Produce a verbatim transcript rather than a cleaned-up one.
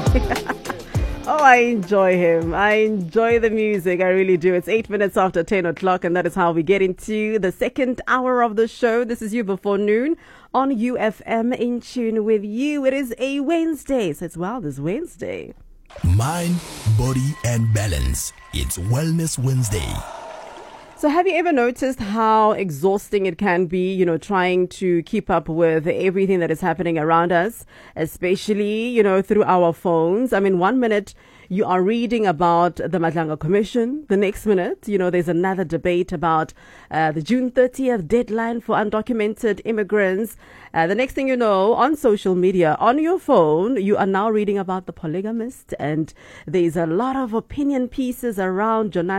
Oh, I enjoy him. I enjoy the music. I really do. It's eight minutes after ten o'clock, and that is how we get into the second hour of the show. This is You Before Noon on U F M, in tune with you. It is a Wednesday, so it's Wellness Wednesday. Mind, body, and balance. It's Wellness Wednesday. So have you ever noticed how exhausting it can be, you know, trying to keep up with everything that is happening around us, especially, you know, through our phones? I mean, one minute you are reading about the Madlanga Commission. The next minute, you know, there's another debate about uh, the June thirtieth deadline for undocumented immigrants. Uh, the next thing you know, on social media, on your phone, you are now reading about the polygamist, and there's a lot of opinion pieces around Jonathan